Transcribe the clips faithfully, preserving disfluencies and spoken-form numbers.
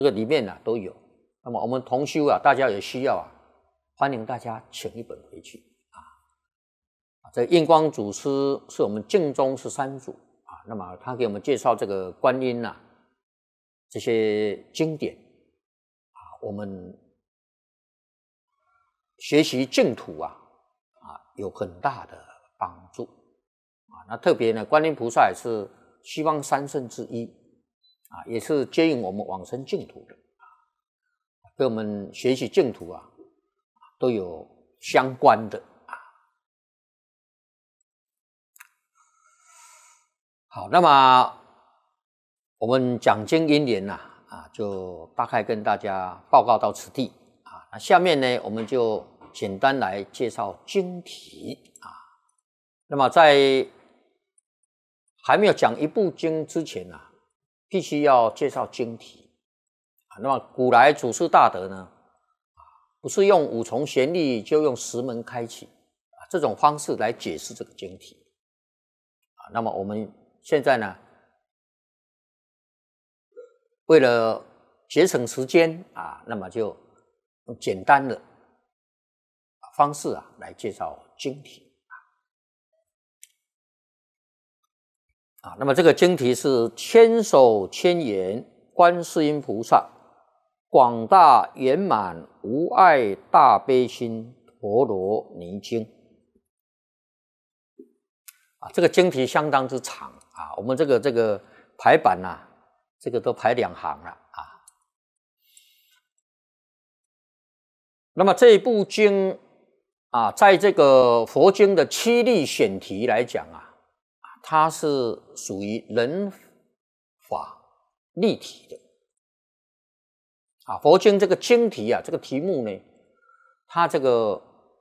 这个里面呢、啊、都有。那么我们同修啊，大家有需要啊，欢迎大家请一本回去啊。这个印光祖师是我们净宗十三祖啊，那么他给我们介绍这个观音啊这些经典啊，我们学习净土啊啊有很大的帮助啊。那特别呢，观音菩萨也是西方三圣之一啊，也是接引我们往生净土的。跟我们学习净土啊，都有相关的啊。好，那么我们讲经因缘呐啊，就大概跟大家报告到此地啊。那下面呢，我们就简单来介绍经题啊。那么在还没有讲一部经之前呢、啊，必须要介绍经题。那么古来祖师大德呢，不是用五重旋律，就用十门开启啊这种方式来解释这个经题啊。那么我们现在呢，为了节省时间啊，那么就用简单的方式啊来介绍经题啊。那么这个经题是千手千眼观世音菩萨。广大圆满无碍大悲心陀罗尼经啊，这个经题相当之长啊，我们这个这个排版呐、啊，这个都排两行了啊。那么这一部经啊，在这个佛经的七律选题来讲啊，它是属于人法立体的。啊，佛经这个经题啊，这个题目呢，它这个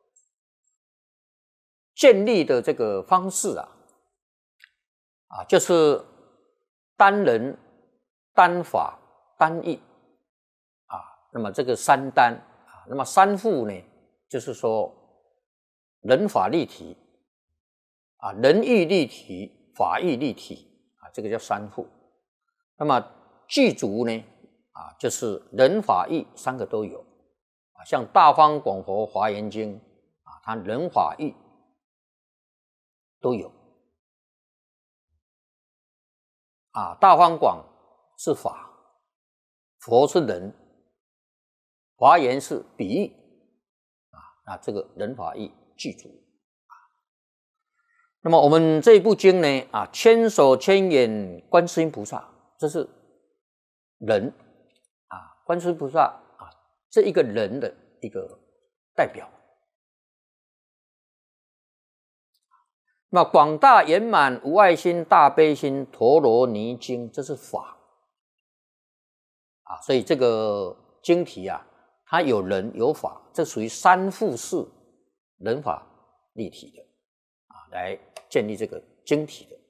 建立的这个方式啊，啊，就是单人、单法、单义啊。那么这个三单啊，那么三复呢，就是说人法立体啊，人义立体，法义立体啊，这个叫三复。那么具足呢？啊，就是人法义三个都有啊，像《大方广佛华严经》啊，它人法义都有啊。大方广是法，佛是人，华严是比喻啊。那这个人法义具足啊。那么我们这一部经呢啊，千手千眼观世音菩萨，这是人。观世音菩萨啊，这一个人的一个代表。那广大圆满无碍心大悲心陀罗尼经，这是法啊，所以这个经题啊，它有人有法，这属于三复式人法立体的啊，来建立这个经题的。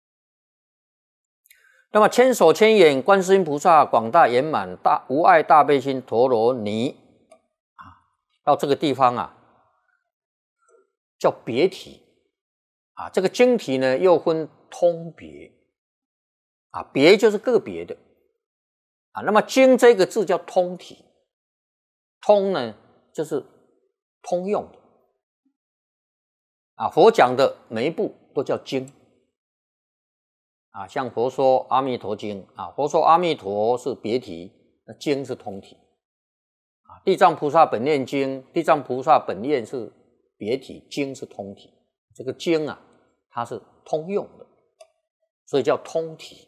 那么千手千眼观世音菩萨广大圆满大无碍大悲心陀罗尼啊，到这个地方啊，叫别题啊。这个经题呢又分通别啊，别就是个别的啊。那么经这个字叫通体，通呢就是通用的啊。佛讲的每一部都叫经。啊，像佛说《阿弥陀经》啊，佛说阿弥陀是别题，那经是通体啊。地藏菩萨本愿经，地藏菩萨本愿是别题，经是通体。这个经啊，它是通用的，所以叫通体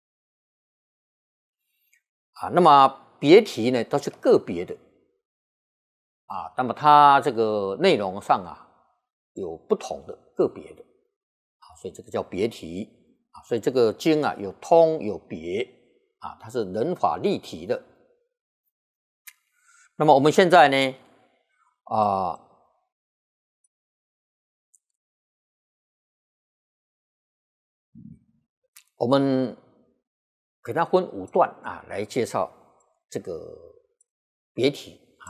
啊。那么别题呢，都是个别的啊。那么它这个内容上啊，有不同的个别的啊，所以这个叫别题。所以这个经啊，有通有别啊，它是人法立体的。那么我们现在呢，啊、呃，我们给它分五段啊，来介绍这个别题啊。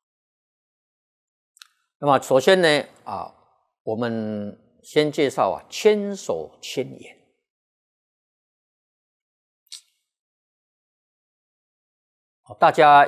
那么首先呢，啊，我们先介绍啊，千手千眼。 大家